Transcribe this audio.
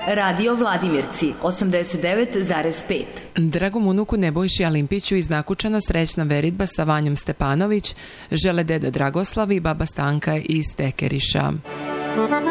Radio Vladimirci 89,5. Dragom unuku Nebojši Alimpiću iz Nakučana srećna veritba sa Vanjom Stepanović žele deda Dragoslav i baba Stanka iz Tekeriša.